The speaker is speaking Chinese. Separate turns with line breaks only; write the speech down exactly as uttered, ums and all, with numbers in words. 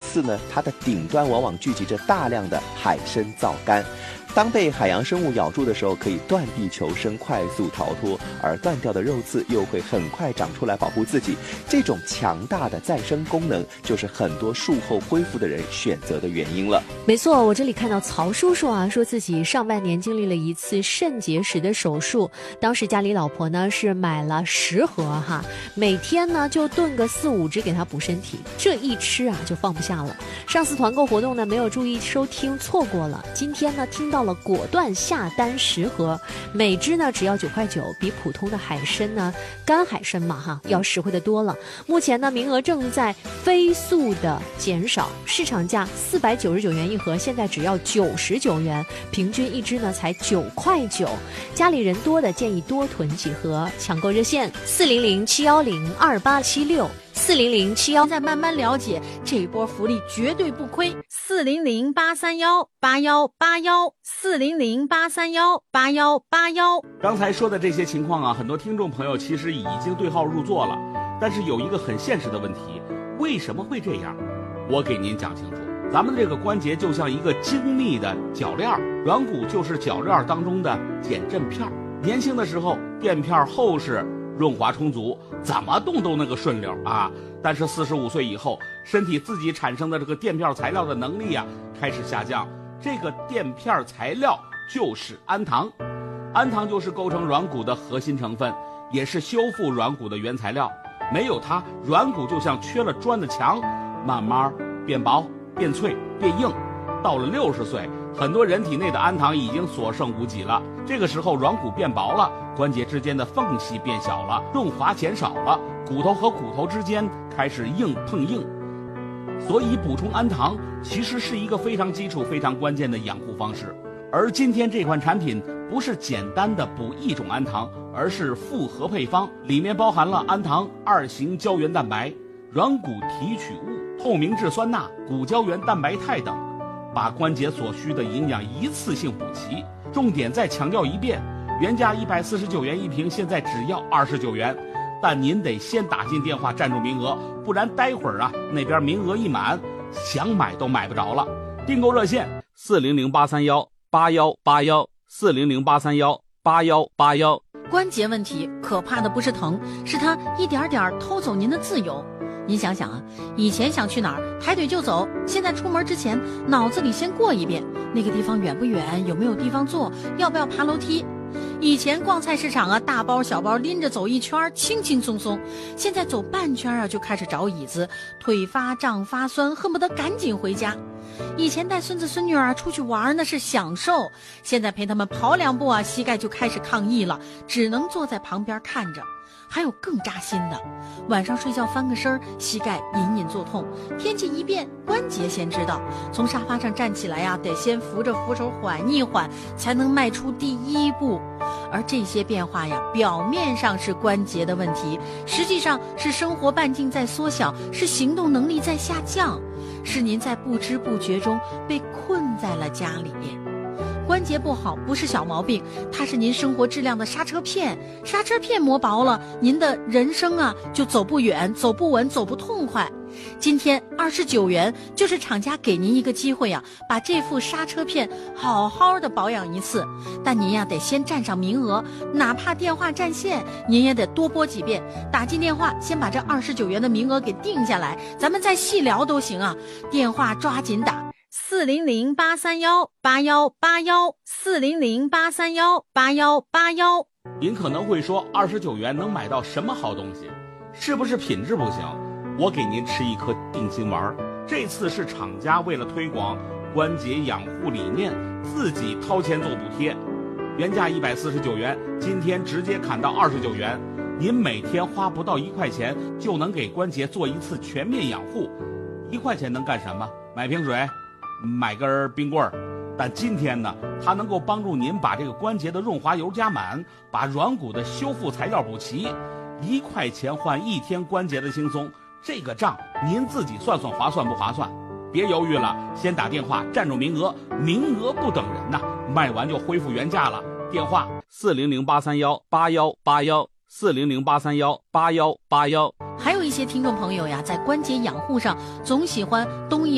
刺呢，它的顶端往往聚集着大量的海参皂苷。当被海洋生物咬住的时候，可以断臂求生，快速逃脱，而断掉的肉刺又会很快长出来保护自己。这种强大的再生功能，就是很多术后恢复的人选择的原因了。
没错，我这里看到曹叔叔啊，说自己上半年经历了一次肾结石的手术，当时家里老婆呢是买了十盒哈，每天呢就炖个四五只给他补身体，这一吃啊就放不下了。上次团购活动呢没有注意收听，错过了，今天呢听到了，果断下单十盒，每只呢只要九块九，比普通的海参呢干海参嘛哈要实惠的多了。目前呢名额正在飞速的减少，市场价四百九十九元一盒，现在只要九十九元，平均一只呢才九块九。家里人多的建议多囤几盒，抢购热线四零零七幺零二八七六。四零零七幺，
再慢慢了解这一波福利绝对不亏。四零零八三幺八幺八幺，四零零八三幺八幺八幺。
刚才说的这些情况啊，很多听众朋友其实已经对号入座了，但是有一个很现实的问题，为什么会这样？我给您讲清楚。咱们这个关节就像一个精密的铰链，软骨就是铰链当中的减震片。年轻的时候垫片厚实，润滑充足，怎么动都那个顺溜啊！但是四十五岁以后，身体自己产生的这个垫片材料的能力啊开始下降。这个垫片材料就是氨糖，氨糖就是构成软骨的核心成分，也是修复软骨的原材料。没有它，软骨就像缺了砖的墙，慢慢变薄、变脆、变硬。到了六十岁，很多人体内的氨糖已经所剩无几了。这个时候软骨变薄了，关节之间的缝隙变小了，润滑减少了，骨头和骨头之间开始硬碰硬。所以补充氨糖其实是一个非常基础非常关键的养护方式。而今天这款产品不是简单的补一种氨糖，而是复合配方，里面包含了氨糖、二型胶原蛋白、软骨提取物、透明质酸钠、骨胶原蛋白肽等，把关节所需的营养一次性补齐。重点再强调一遍，原价一百四十九元一瓶，现在只要二十九元，但您得先打进电话占住名额，不然待会儿啊那边名额一满，想买都买不着了。订购热线四零零八三幺八幺八幺，四零零八三幺八幺八幺。
关节问题可怕的不是疼，是它一点点偷走您的自由。您想想啊，以前想去哪儿抬腿就走，现在出门之前脑子里先过一遍，那个地方远不远，有没有地方坐，要不要爬楼梯。以前逛菜市场啊，大包小包拎着走一圈轻轻松松，现在走半圈啊就开始找椅子，腿发胀发酸，恨不得赶紧回家。以前带孙子孙女儿出去玩那是享受，现在陪他们跑两步啊，膝盖就开始抗议了，只能坐在旁边看着。还有更扎心的，晚上睡觉翻个身，膝盖隐隐作痛，天气一变，关节先知道，从沙发上站起来呀、啊，得先扶着扶手缓一缓，才能迈出第一步。而这些变化呀，表面上是关节的问题，实际上是生活半径在缩小，是行动能力在下降，是您在不知不觉中被困在了家里。关节不好不是小毛病，它是您生活质量的刹车片，刹车片磨薄了，您的人生啊就走不远，走不稳，走不痛快。今天二十九元就是厂家给您一个机会啊，把这副刹车片好好的保养一次。但您呀得先占上名额，哪怕电话占线，您也得多拨几遍，打进电话先把这二十九元的名额给定下来，咱们再细聊都行啊。电话抓紧打。四零零八三幺八幺八幺，四零零八三幺八幺八幺。
您可能会说，二十九元能买到什么好东西？是不是品质不行？我给您吃一颗定心丸。这次是厂家为了推广关节养护理念，自己掏钱做补贴，原价一百四十九元，今天直接砍到二十九元。您每天花不到一块钱，就能给关节做一次全面养护。一块钱能干什么？买瓶水，买根冰棍儿。但今天呢，它能够帮助您把这个关节的润滑油加满，把软骨的修复材料补齐。一块钱换一天关节的轻松，这个账您自己算算划算不划算？别犹豫了，先打电话占住名额，名额不等人呐，卖完就恢复原价了。电话四零零八三幺八幺八幺，四零零八三幺八幺八幺。
还有一些听众朋友呀，在关节养护上总喜欢东一